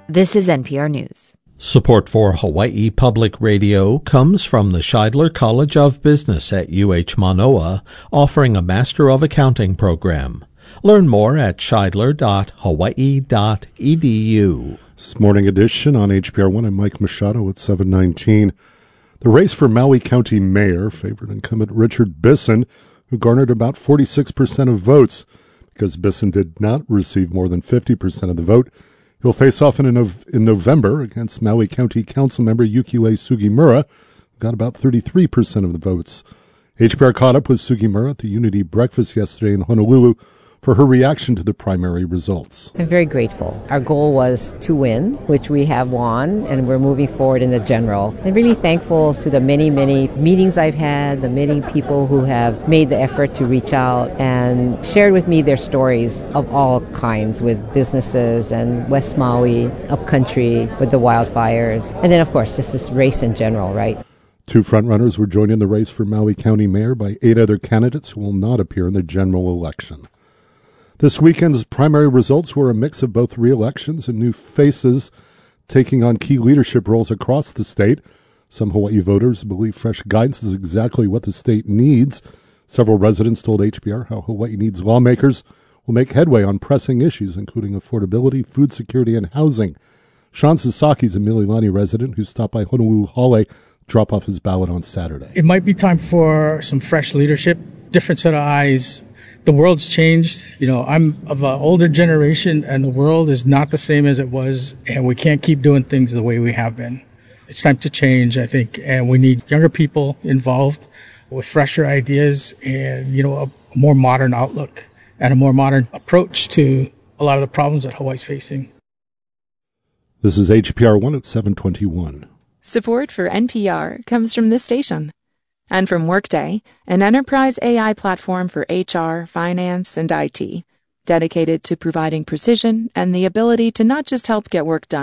This is NPR News. Support for Hawaii Public Radio comes from the Scheidler College of Business at UH Manoa, offering a Master of Accounting program. Learn more at scheidler.hawaii.edu. This morning edition on HPR1, I'm Mike Machado at 7:19. The race for Maui County Mayor favored incumbent Richard Bisson, who garnered about 46% of votes. Because Bisson did not receive more than 50% of the vote, he'll face off in November against Maui County Council member Yukio Sugimura, who got about 33% of the votes. HPR caught up with Sugimura at the Unity Breakfast yesterday in Honolulu for her reaction to the primary results. I'm very grateful. Our goal was to win, which we have won, and we're moving forward in the general. I'm really thankful to the many, many meetings I've had, the many people who have made the effort to reach out and shared with me their stories of all kinds with businesses and West Maui, upcountry with the wildfires, and then, of course, just this race in general, right? Two frontrunners were joined in the race for Maui County Mayor by 8 other candidates who will not appear in the general election. This weekend's primary results were a mix of both re-elections and new faces taking on key leadership roles across the state. Some Hawaii voters believe fresh guidance is exactly what the state needs. Several residents told HPR how Hawaii needs lawmakers will make headway on pressing issues, including affordability, food security, and housing. Sean Sasaki is a Mililani resident who stopped by Honolulu Hale to drop off his ballot on Saturday. It might be time for some fresh leadership, different set of eyes. The world's changed. I'm of an older generation, and the world is not the same as it was, and we can't keep doing things the way we have been. It's time to change, I think, and we need younger people involved with fresher ideas and, a more modern outlook and a more modern approach to a lot of the problems that Hawaii's facing. This is HPR1 at 7:21. Support for NPR comes from this station. And from Workday, an enterprise AI platform for HR, finance, and IT, dedicated to providing precision and the ability to not just help get work done,